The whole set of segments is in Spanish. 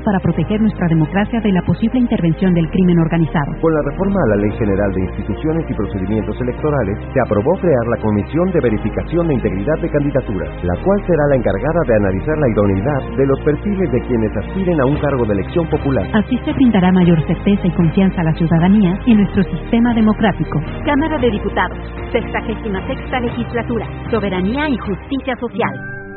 para proteger nuestra democracia de la posible intervención del crimen organizado. Con la reforma a la Ley General de Instituciones y Procedimientos Electorales, se aprobó crear la Comisión de Verificación de Integridad de Candidaturas, la cual será la encargada de analizar la idoneidad de los perfiles de quienes aspiren a un cargo de elección popular. Así se brindará mayor certeza y confianza a la ciudadanía en nuestro sistema democrático. Cámara de Diputados, 66ª Legislatura, Soberanía y Justicia Social.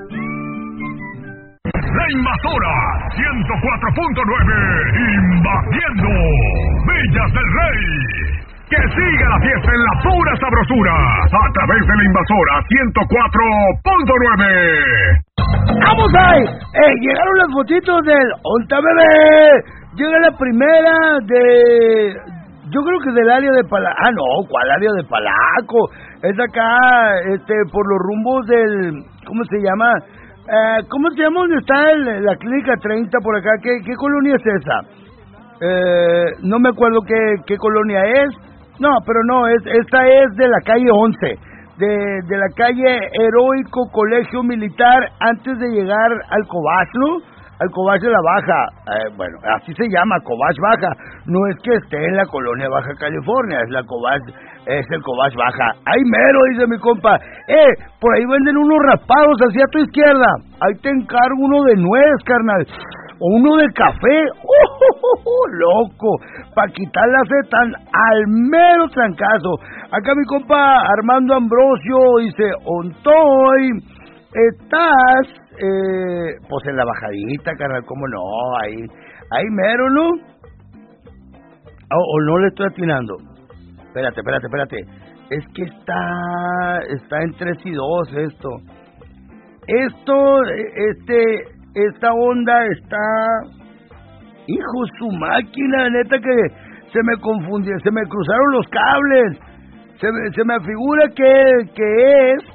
La Invasora 104.9, invadiendo Villas del Rey. Que siga la fiesta en la pura sabrosura a través de La Invasora 104.9. ¡Vamos ahí! Llegaron las fotitos del Onta Bebé. Llega la primera de... Yo creo que del área de Palaco. Ah, no, ¿cuál área de Palaco? Es acá, por los rumbos del... ¿Cómo se llama? ¿Cómo se llama donde está la Clínica 30 por acá? ¿Qué colonia es esa? No me acuerdo qué colonia es. No, pero no, esta es de la calle 11, de la calle Heroico Colegio Militar, antes de llegar al Cobach, ¿no? Al Cobach de la Baja, bueno, así se llama, Cobach Baja, no es que esté en la colonia Baja California, es el Cobach Baja. ¡Ay, mero! Dice mi compa. Por ahí venden unos raspados hacia tu izquierda, ahí te encargo uno de nuez, carnal, o uno de café, loco, pa' quitar la sed tan al mero trancazo. Acá mi compa Armando Ambrosio dice, Ontoy, estás, pues en la bajadita, carnal, cómo no, ahí mero, ¿no? O no le estoy atinando. Espérate, es que está en 3 y 2 esto. Esta onda está, hijo su máquina, neta que se me confundió, se me cruzaron los cables, se me figura que es,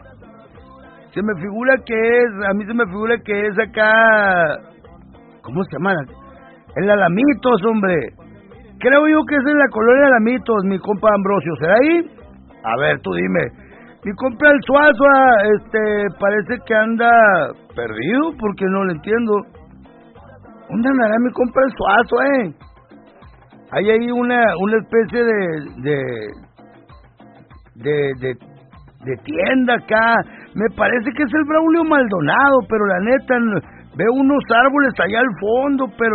a mí se me figura que es acá, ¿cómo se llama? En la Alamitos, hombre, creo yo que es en la colonia Alamitos, mi compa Ambrosio, ¿será ahí? A ver, tú dime. Mi compa el Suazua, parece que anda perdido, porque no lo entiendo. ¿Dónde andará mi compa el Suazua, Hay ahí una especie de tienda acá. Me parece que es el Braulio Maldonado, pero la neta, veo unos árboles allá al fondo, pero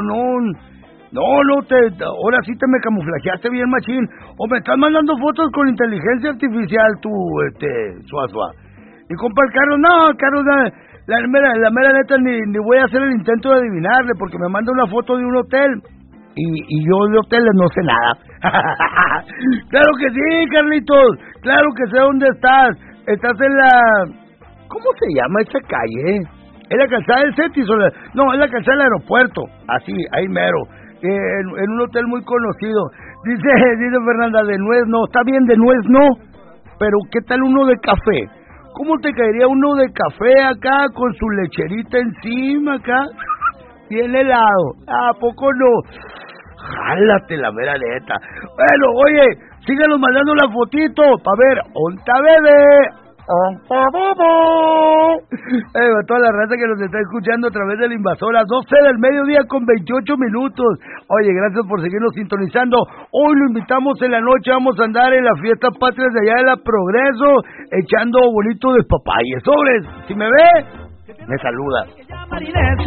ahora sí te me camuflajeaste bien, machín. O me estás mandando fotos con inteligencia artificial, tú, Suazua. Y compa el Carlos, la mera neta, ni voy a hacer el intento de adivinarle, porque me manda una foto de un hotel, y yo de hoteles no sé nada. Claro que sí, Carlitos, claro que sé dónde estás. Estás en la... ¿Cómo se llama esa calle? ¿Es la calzada del Cetis? No, es la calzada del aeropuerto, así, ahí mero. En un hotel muy conocido. Dice Fernanda, de nuez no, está bien, de nuez no, pero ¿qué tal uno de café? ¿Cómo te caería uno de café acá con su lecherita encima acá? Bien helado, ¿a poco no? Jálate la mera neta. Bueno, oye, síganos mandando la fotito para ver, ¡onta bebé! Toda la raza que nos está escuchando a través de La Invasora, 12 del mediodía con 28 minutos. Oye, gracias por seguirnos sintonizando. Hoy lo invitamos en la noche, vamos a andar en las fiestas patrias de allá de la Progreso, echando bonito de papaya. Sobres, si me ve, me saluda.